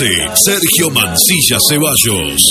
Sergio Mancilla Ceballos.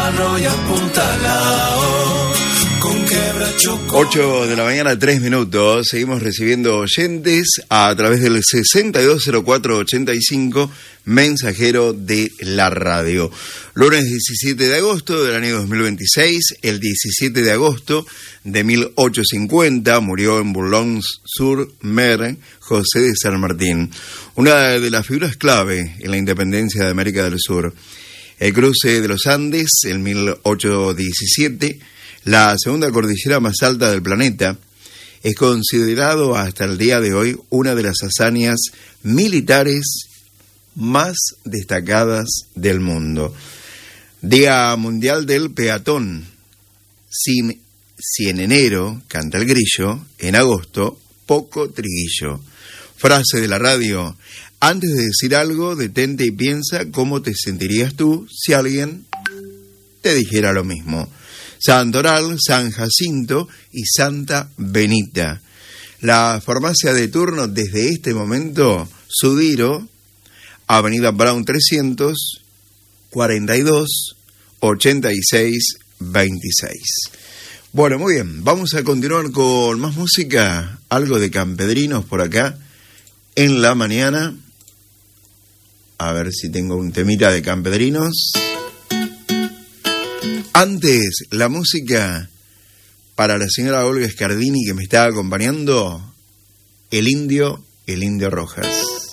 8 de la mañana, 3 minutos. Seguimos recibiendo oyentes a través del 620485, mensajero de la radio. Lunes 17 de agosto del año 2026, el 17 de agosto de 1850, murió en Boulogne-sur-Mer José de San Martín, una de las figuras clave en la independencia de América del Sur. El cruce de los Andes, en 1817, la segunda cordillera más alta del planeta, es considerado hasta el día de hoy una de las hazañas militares más destacadas del mundo. Día Mundial del Peatón. Si en enero canta el grillo, en agosto poco triguillo. Frase de la radio: antes de decir algo, detente y piensa cómo te sentirías tú si alguien te dijera lo mismo. Santoral, San Jacinto y Santa Benita. La farmacia de turno desde este momento: Sudiro, Avenida Brown 300, 42 86 26. Bueno, muy bien, vamos a continuar con más música, algo de campedrinos por acá en la mañana. A ver si tengo un temita de campedrinos. Antes, la música para la señora Olga Scardini, que me está acompañando, el Indio Rojas.